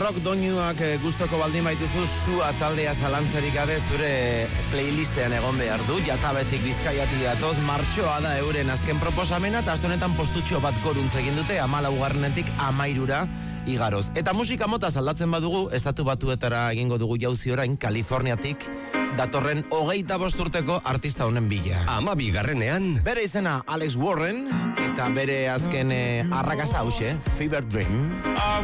Denok doinuak gustoko baldin baituzu, sua taldea zalantzarik gabe zure playlistean egon behar du. Jatabetik Bizkaiatik datoz, martxoa da euren azken proposamena, eta honetan postutxo bat goruntz egin dute, 14etik 13 igaroz. Eta musika mota aldatzen badugu, estatu batuetara egingo dugu jauzi orain, Kaliforniatik, datorren 25 urteko artista honen bila. 12. Bere izena Alex Warren, eta bere azken arrakasta hause, Fever Dream.